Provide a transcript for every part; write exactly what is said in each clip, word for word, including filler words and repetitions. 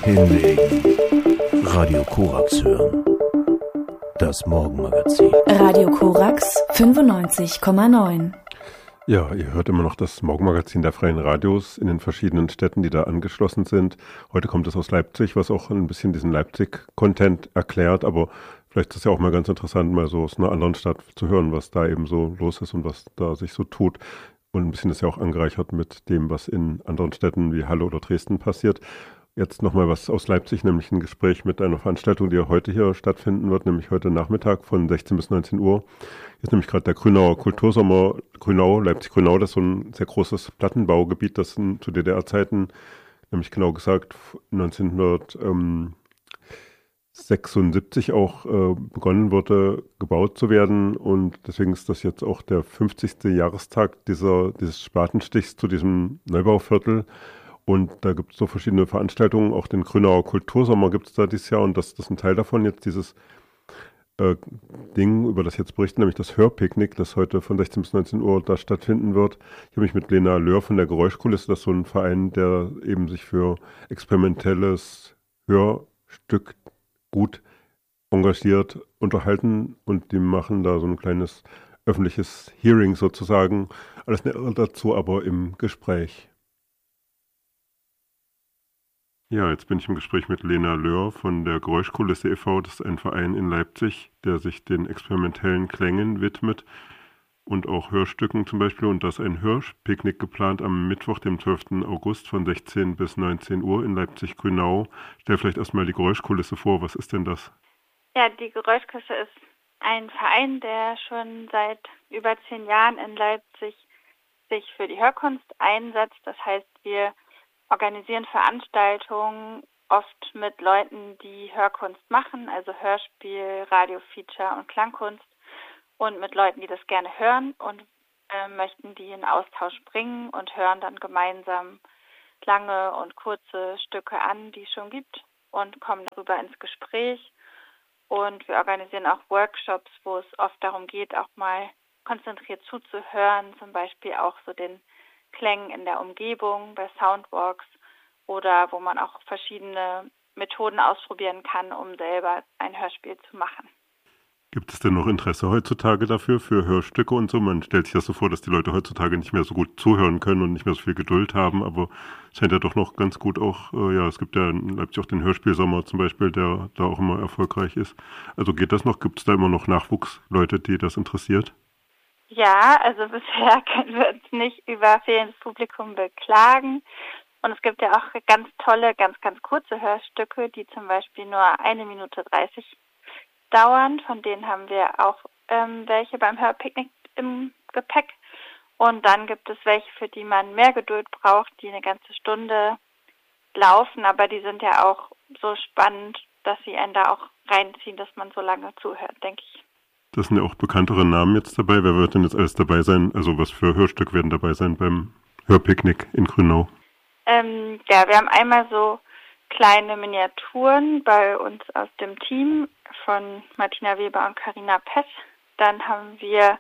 hinlegen, Radio Korax hören. Das Morgenmagazin. Radio Korax fünfundneunzig Komma neun. Ja, ihr hört immer noch das Morgenmagazin der Freien Radios in den verschiedenen Städten, die da angeschlossen sind. Heute kommt es aus Leipzig, was auch ein bisschen diesen Leipzig-Content erklärt, aber vielleicht ist es ja auch mal ganz interessant, mal so aus einer anderen Stadt zu hören, was da eben so los ist und was da sich so tut. Und ein bisschen ist ja auch angereichert mit dem, was in anderen Städten wie Halle oder Dresden passiert. Jetzt nochmal was aus Leipzig, nämlich ein Gespräch mit einer Veranstaltung, die heute hier stattfinden wird, nämlich heute Nachmittag von sechzehn bis neunzehn Uhr. Hier ist nämlich gerade der Grünauer Kultursommer Grünau, Leipzig-Grünau, das ist so ein sehr großes Plattenbaugebiet, das in, zu D D R-Zeiten, nämlich genau gesagt neunzehnhundertsechsundsiebzig auch äh, begonnen wurde, gebaut zu werden. Und deswegen ist das jetzt auch der fünfzigste Jahrestag dieser, dieses Spatenstichs zu diesem Neubauviertel. Und da gibt es so verschiedene Veranstaltungen, auch den Grünauer Kultursommer gibt es da dieses Jahr und das, das ist ein Teil davon jetzt, dieses äh, Ding, über das ich jetzt berichte, nämlich das Hörpicknick, das heute von sechzehn bis neunzehn Uhr da stattfinden wird. Ich habe mich mit Lena Löhr von der Geräuschkulisse, das ist so ein Verein, der eben sich für experimentelles Hörstück gut engagiert, unterhalten und die machen da so ein kleines öffentliches Hearing sozusagen. Alles näher dazu aber im Gespräch. Ja, jetzt bin ich im Gespräch mit Lena Löhr von der Geräuschkulisse e V Das ist ein Verein in Leipzig, der sich den experimentellen Klängen widmet und auch Hörstücken zum Beispiel. Und da ist ein Hörpicknick geplant am Mittwoch, dem zwölften August von sechzehn bis neunzehn Uhr in Leipzig-Grünau. Stell vielleicht erstmal die Geräuschkulisse vor. Was ist denn das? Ja, die Geräuschkulisse ist ein Verein, der schon seit über zehn Jahren in Leipzig sich für die Hörkunst einsetzt. Das heißt, wir organisieren Veranstaltungen oft mit Leuten, die Hörkunst machen, also Hörspiel, Radiofeature und Klangkunst und mit Leuten, die das gerne hören und äh, möchten die in Austausch bringen und hören dann gemeinsam lange und kurze Stücke an, die es schon gibt und kommen darüber ins Gespräch. Und wir organisieren auch Workshops, wo es oft darum geht, auch mal konzentriert zuzuhören, zum Beispiel auch so den Klängen in der Umgebung, bei Soundwalks oder wo man auch verschiedene Methoden ausprobieren kann, um selber ein Hörspiel zu machen. Gibt es denn noch Interesse heutzutage dafür, für Hörstücke und so? Man stellt sich das so vor, dass die Leute heutzutage nicht mehr so gut zuhören können und nicht mehr so viel Geduld haben, aber es scheint ja doch noch ganz gut auch, äh, ja, es gibt ja in Leipzig auch den Hörspielsommer zum Beispiel, der da auch immer erfolgreich ist. Also geht das noch? Gibt es da immer noch Nachwuchsleute, die das interessiert? Ja, also bisher können wir uns nicht über fehlendes Publikum beklagen. Und es gibt ja auch ganz tolle, ganz, ganz kurze Hörstücke, die zum Beispiel nur eine Minute dreißig dauern. Von denen haben wir auch ähm, welche beim Hörpicknick im Gepäck. Und dann gibt es welche, für die man mehr Geduld braucht, die eine ganze Stunde laufen. Aber die sind ja auch so spannend, dass sie einen da auch reinziehen, dass man so lange zuhört, denke ich. Das sind ja auch bekanntere Namen jetzt dabei. Wer wird denn jetzt alles dabei sein? Also was für Hörstück werden dabei sein beim Hörpicknick in Grünau? Ähm, ja, wir haben einmal so kleine Miniaturen bei uns aus dem Team von Martina Weber und Carina Pett. Dann haben wir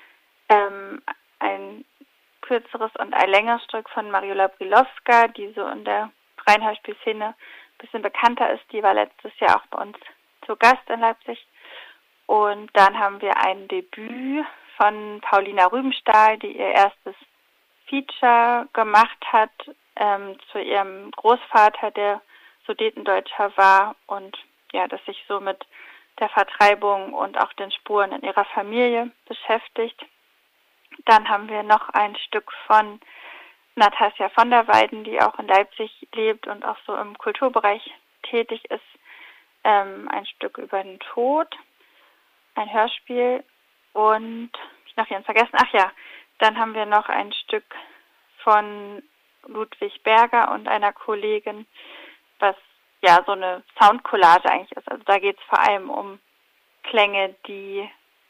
ähm, ein kürzeres und ein längeres Stück von Mariola Brilowska, die so in der freien Hörspielszene ein bisschen bekannter ist. Die war letztes Jahr auch bei uns zu Gast in Leipzig. Und dann haben wir ein Debüt von Paulina Rübenstahl, die ihr erstes Feature gemacht hat ähm, zu ihrem Großvater, der Sudetendeutscher war und ja, das sich so mit der Vertreibung und auch den Spuren in ihrer Familie beschäftigt. Dann haben wir noch ein Stück von Natasja von der Weiden, die auch in Leipzig lebt und auch so im Kulturbereich tätig ist, ähm, ein Stück über den Tod. Ein Hörspiel und ich habe noch jemanden vergessen. Ach ja, dann haben wir noch ein Stück von Ludwig Berger und einer Kollegin, was ja so eine Soundcollage eigentlich ist. Also da geht es vor allem um Klänge, die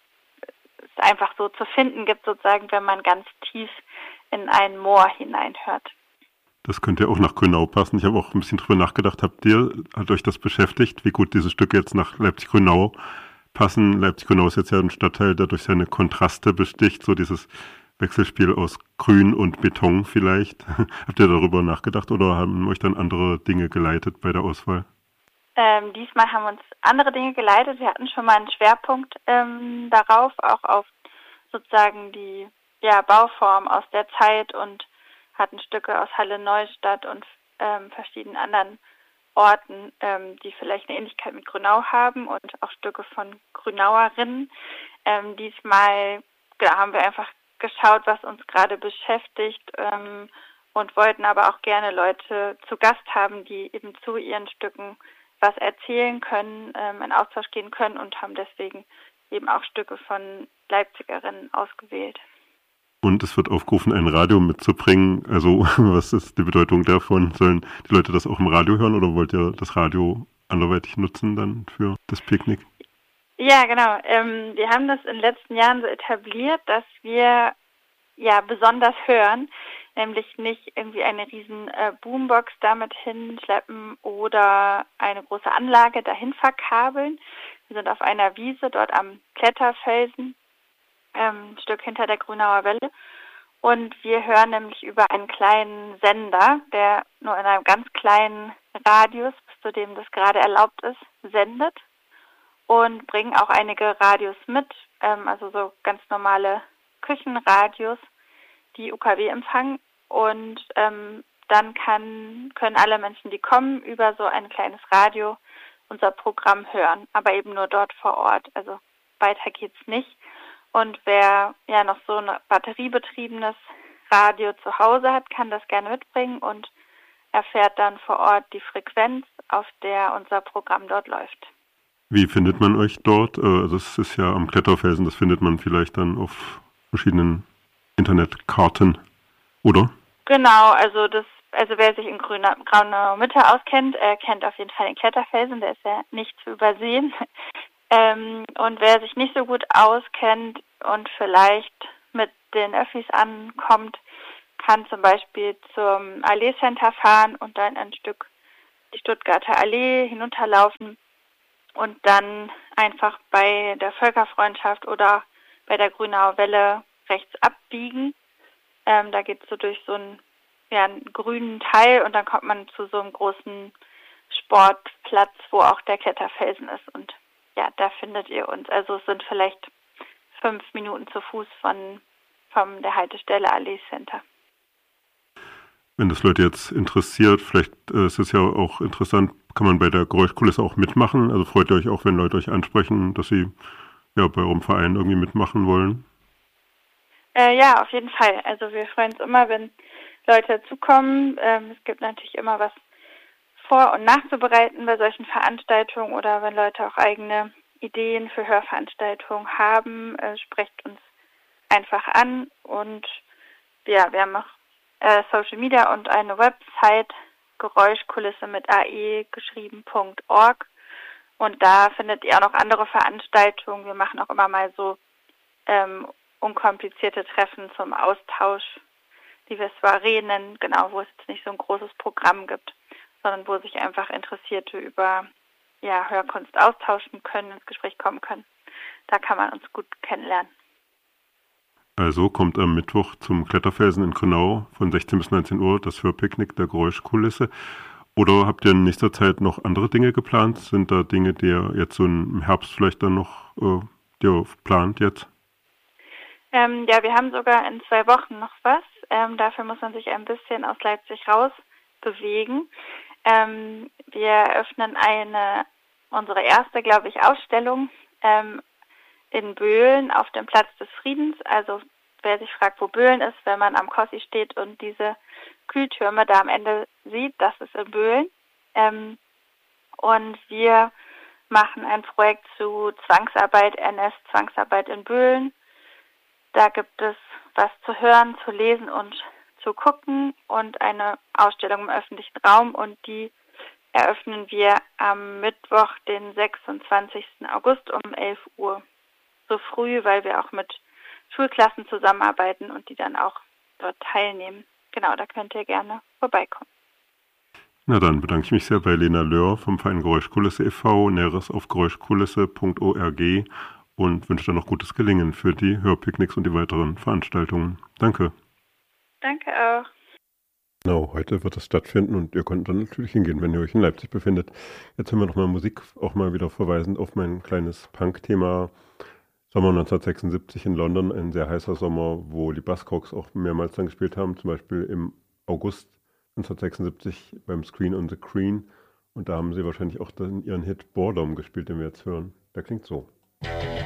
es einfach so zu finden gibt, sozusagen, wenn man ganz tief in ein Moor hineinhört. Das könnte ja auch nach Grünau passen. Ich habe auch ein bisschen drüber nachgedacht. Habt ihr, hat euch das beschäftigt, wie gut diese Stücke jetzt nach Leipzig-Grünau passen? Leipzig-Grünau ist jetzt ja ein Stadtteil, der durch seine Kontraste besticht, so dieses Wechselspiel aus Grün und Beton vielleicht. Habt ihr darüber nachgedacht oder haben euch dann andere Dinge geleitet bei der Auswahl? Ähm, diesmal haben uns andere Dinge geleitet. Wir hatten schon mal einen Schwerpunkt ähm, darauf, auch auf sozusagen die ja, Bauform aus der Zeit und hatten Stücke aus Halle Neustadt und ähm, verschiedenen anderen Orten, ähm, die vielleicht eine Ähnlichkeit mit Grünau haben und auch Stücke von Grünauerinnen. Ähm, diesmal ja, haben wir einfach geschaut, was uns gerade beschäftigt ähm, und wollten aber auch gerne Leute zu Gast haben, die eben zu ihren Stücken was erzählen können, ähm, in Austausch gehen können und haben deswegen eben auch Stücke von Leipzigerinnen ausgewählt. Und es wird aufgerufen, ein Radio mitzubringen. Also was ist die Bedeutung davon? Sollen die Leute das auch im Radio hören oder wollt ihr das Radio anderweitig nutzen dann für das Picknick? Ja, genau. Ähm, wir haben das in den letzten Jahren so etabliert, dass wir ja besonders hören, nämlich nicht irgendwie eine riesen äh, Boombox damit hinschleppen oder eine große Anlage dahin verkabeln. Wir sind auf einer Wiese dort am Kletterfelsen, ähm, ein Stück hinter der Grünauer Welle. Und wir hören nämlich über einen kleinen Sender, der nur in einem ganz kleinen Radius, bis zu dem das gerade erlaubt ist, sendet. Und bringen auch einige Radios mit, ähm, also so ganz normale Küchenradios, die U K W empfangen. Und ähm, dann kann, können alle Menschen, die kommen, über so ein kleines Radio unser Programm hören, aber eben nur dort vor Ort. Also weiter geht's nicht. Und wer ja noch so ein batteriebetriebenes Radio zu Hause hat, kann das gerne mitbringen und erfährt dann vor Ort die Frequenz, auf der unser Programm dort läuft. Wie findet man euch dort? Also es ist ja am Kletterfelsen, das findet man vielleicht dann auf verschiedenen Internetkarten, oder? Genau, also das, also wer sich in Grünau Mitte auskennt, äh, kennt auf jeden Fall den Kletterfelsen, der ist ja nicht zu übersehen. ähm, und wer sich nicht so gut auskennt und vielleicht mit den Öffis ankommt, kann zum Beispiel zum Allee Center fahren und dann ein Stück die Stuttgarter Allee hinunterlaufen. Und dann einfach bei der Völkerfreundschaft oder bei der Grünauer Welle rechts abbiegen. Ähm, da geht es so durch so einen, ja, einen grünen Teil und dann kommt man zu so einem großen Sportplatz, wo auch der Kletterfelsen ist. Und ja, da findet ihr uns. Also es sind vielleicht fünf Minuten zu Fuß von, von der Haltestelle Allee Center. Wenn das Leute jetzt interessiert, vielleicht äh, ist es ja auch interessant, kann man bei der Geräuschkulisse auch mitmachen? Also freut ihr euch auch, wenn Leute euch ansprechen, dass sie ja bei eurem Verein irgendwie mitmachen wollen? Äh, ja, auf jeden Fall. Also wir freuen uns immer, wenn Leute dazukommen. Ähm, es gibt natürlich immer was vor- und nachzubereiten bei solchen Veranstaltungen oder wenn Leute auch eigene Ideen für Hörveranstaltungen haben, äh, sprecht uns einfach an. Und ja, wir haben auch äh, Social Media und eine Website, Geräuschkulisse mit ae geschrieben Punkt org, und da findet ihr auch noch andere Veranstaltungen. Wir machen auch immer mal so ähm, unkomplizierte Treffen zum Austausch, die wir Soiree nennen, genau, wo es jetzt nicht so ein großes Programm gibt, sondern wo sich einfach Interessierte über ja, Hörkunst austauschen können, ins Gespräch kommen können. Da kann man uns gut kennenlernen. Also kommt am Mittwoch zum Kletterfelsen in Grünau von sechzehn bis neunzehn Uhr das Hörpicknick der Geräuschkulisse. Oder habt ihr in nächster Zeit noch andere Dinge geplant? Sind da Dinge, die ihr jetzt so im Herbst vielleicht dann noch äh, die ihr plant jetzt? Ähm, ja, wir haben sogar in zwei Wochen noch was. Ähm, dafür muss man sich ein bisschen aus Leipzig raus bewegen. Ähm, wir eröffnen eine, unsere erste, glaube ich, Ausstellung ähm, in Böhlen auf dem Platz des Friedens. Also wer sich fragt, wo Böhlen ist, wenn man am Kossi steht und diese Kühltürme da am Ende sieht, das ist in Böhlen. Ähm, und wir machen ein Projekt zu Zwangsarbeit, N S-Zwangsarbeit in Böhlen. Da gibt es was zu hören, zu lesen und zu gucken und eine Ausstellung im öffentlichen Raum, und die eröffnen wir am Mittwoch, den sechsundzwanzigsten August um elf Uhr. So früh, weil wir auch mit Schulklassen zusammenarbeiten und die dann auch dort teilnehmen. Genau, da könnt ihr gerne vorbeikommen. Na dann bedanke ich mich sehr bei Lena Löhr vom Verein Geräuschkulisse e V, Näheres auf geräuschkulisse Punkt org und wünsche dir noch gutes Gelingen für die Hörpicknicks und die weiteren Veranstaltungen. Danke. Danke auch. Genau, heute wird es stattfinden und ihr könnt dann natürlich hingehen, wenn ihr euch in Leipzig befindet. Jetzt hören wir nochmal Musik, auch mal wieder verweisend auf mein kleines Punk-Thema. Sommer neunzehnhundertsechsundsiebzig in London, ein sehr heißer Sommer, wo die Buzzcocks auch mehrmals dann gespielt haben, zum Beispiel im August neunzehnhundertsechsundsiebzig beim Screen on the Green. Und da haben sie wahrscheinlich auch dann ihren Hit Boredom gespielt, den wir jetzt hören. Der klingt so.